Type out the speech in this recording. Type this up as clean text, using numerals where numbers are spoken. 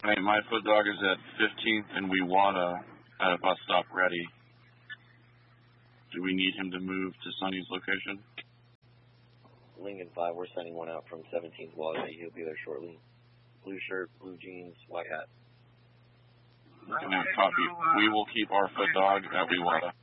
Right, my foot dog is at 15th and Wewata at a bus stop ready. Do we need him to move to Sonny's location? Lincoln 5, we're sending one out from 17th Water. He'll be there shortly. Blue shirt, blue jeans, white hat. Copy. We will keep our foot dog at Wewata.